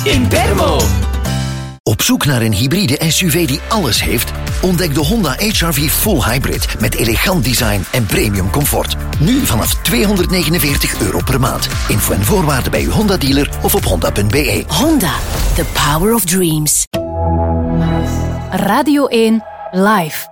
in Bermo. Op zoek naar een hybride SUV die alles heeft? Ontdek de Honda HR-V Full Hybrid met elegant design en premium comfort. Nu vanaf €249 per maand. Info en voorwaarden bij uw Honda-dealer of op honda.be. Honda, the power of dreams. Radio 1 Live.